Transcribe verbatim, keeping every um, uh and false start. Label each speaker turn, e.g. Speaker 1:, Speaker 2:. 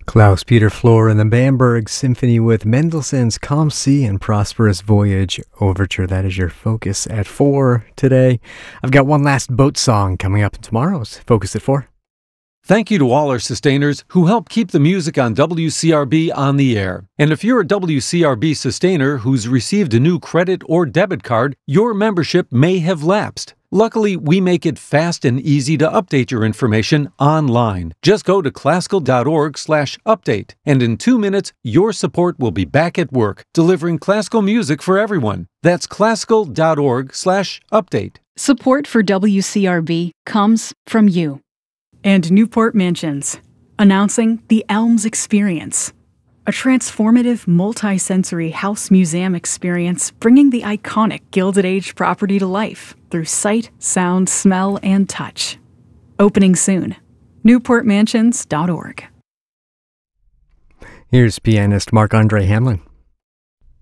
Speaker 1: Klaus-Peter Flor and the Bamberg Symphony with Mendelssohn's Calm Sea and Prosperous Voyage Overture. That is your Focus at four today. I've got one last boat song coming up in tomorrow's Focus at four.
Speaker 2: Thank you to all our sustainers who help keep the music on W C R B on the air. And if you're a W C R B sustainer who's received a new credit or debit card, your membership may have lapsed. Luckily, we make it fast and easy to update your information online. Just go to classical dot org slash update, and in two minutes, your support will be back at work, delivering classical music for everyone. That's classical dot org slash update.
Speaker 3: Support for W C R B comes from you.
Speaker 4: And Newport Mansions, announcing the Elms Experience, a transformative multi-sensory house museum experience bringing the iconic Gilded Age property to life through sight, sound, smell, and touch. Opening soon. newport mansions dot org.
Speaker 1: Here's pianist Marc-Andre Hamelin.